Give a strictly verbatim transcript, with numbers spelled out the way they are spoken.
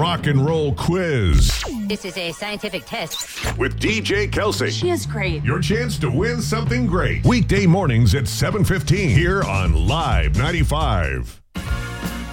rock and roll quiz. This is a scientific test. With D J Kelsey. She is great. Your chance to win something great. Weekday mornings at seven fifteen here on Live ninety-five.